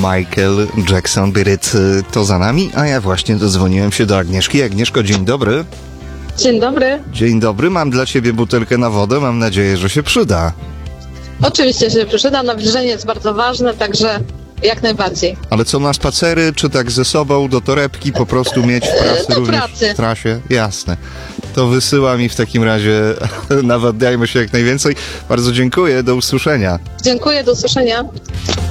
Michael Jackson, Beat It, to za nami, a ja właśnie dodzwoniłem się do Agnieszki. Agnieszko, dzień dobry. Dzień dobry. Dzień dobry, mam dla ciebie butelkę na wodę, mam nadzieję, że się przyda. Oczywiście się przyda, nawilżenie jest bardzo ważne, także jak najbardziej. Ale co, na spacery, czy tak ze sobą do torebki po prostu mieć w pracy Do również pracy. w trasie? Jasne. To wysyła mi w takim razie, nawadniajmy się jak najwięcej. Bardzo dziękuję, do usłyszenia. Dziękuję, do usłyszenia.